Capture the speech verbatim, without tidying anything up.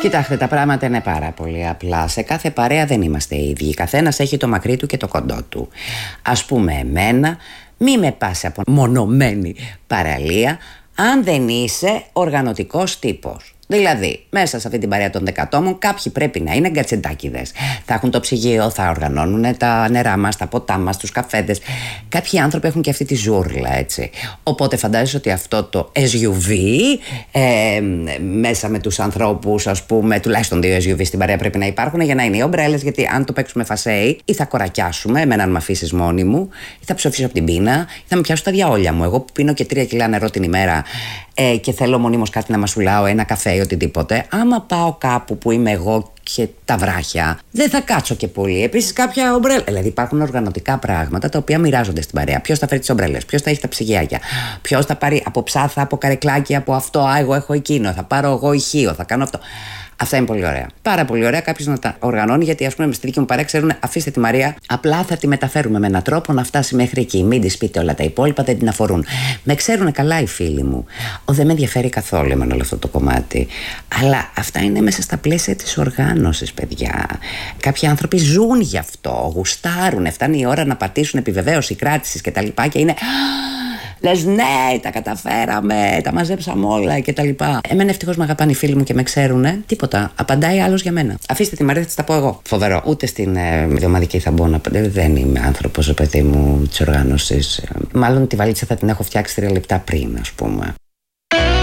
Κοιτάξτε, τα πράγματα είναι πάρα πολύ απλά. Σε κάθε παρέα δεν είμαστε οι ίδιοι. Καθένας έχει το μακρύ του και το κοντό του. Ας πούμε, εμένα, μη με πας από μονομένη παραλία αν δεν είσαι οργανωτικός τύπος. Δηλαδή, μέσα σε αυτή την παρέα των δεκατόμων, κάποιοι πρέπει να είναι γκατσεντάκηδες. Θα έχουν το ψυγείο, θα οργανώνουν τα νερά μας, τα ποτά μας, τους καφέδες. Κάποιοι άνθρωποι έχουν και αυτή τη ζούρλα, έτσι. Οπότε φαντάζεσαι ότι αυτό το ες γιου βι, ε, μέσα με τους ανθρώπους, ας πούμε, τουλάχιστον δύο ες γιου βι στην παρέα πρέπει να υπάρχουν για να είναι οι ομπρέλες. Γιατί αν το παίξουμε φασέι, ή θα κορακιάσουμε, εμένα να με αφήσεις μόνη μου, ή θα ψοφήσω από την πείνα, ή θα με πιάσω τα διαόλια μου. Εγώ που πίνω και τρία κιλά νερό την ημέρα ε, και θέλω μονίμως κάτι να μασουλάω, ένα καφέ ή οτιδήποτε, άμα πάω κάπου που είμαι εγώ και τα βράχια, δεν θα κάτσω και πολύ. Επίσης, κάποια ομπρέλα. Δηλαδή, υπάρχουν οργανωτικά πράγματα τα οποία μοιράζονται στην παρέα. Ποιος θα φέρει τις ομπρέλες, ποιος θα έχει τα ψυγιάκια, ποιος θα πάρει από ψάθα, από καρεκλάκι, από αυτό. Α, εγώ έχω εκείνο, θα πάρω εγώ ηχείο, θα κάνω αυτό. Αυτά είναι πολύ ωραία. Πάρα πολύ ωραία κάποιος να τα οργανώνει, γιατί ας πούμε στη δική μου παρέα ξέρουν, αφήστε τη Μαρία, απλά θα τη μεταφέρουμε με έναν τρόπο να φτάσει μέχρι εκεί. Μην της πείτε όλα τα υπόλοιπα, δεν την αφορούν. Με ξέρουν καλά οι φίλοι μου. Ο, δεν με ενδιαφέρει καθόλου εμένα όλο αυτό το κομμάτι. Αλλά αυτά είναι μέσα στα πλαίσια της οργάνωσης, παιδιά. Κάποιοι άνθρωποι ζουν γι' αυτό, γουστάρουν, φτάνει η ώρα να πατήσουν επιβεβαίωση κράτησης κτλ. Και είναι. Λες ναι, τα καταφέραμε, τα μαζέψαμε όλα κτλ. Εμένα ευτυχώς με αγαπάνε οι φίλοι μου και με ξέρουνε. Τίποτα. Απαντάει άλλος για μένα. Αφήστε τη Μαρία, θα της τα πω εγώ. Φοβερό. Ούτε στην ε, διομαδική θα μπω να πω. Δεν είμαι άνθρωπος, παιδί μου, της οργάνωσης. Μάλλον τη βαλίτσα θα την έχω φτιάξει τρία λεπτά πριν, ας πούμε.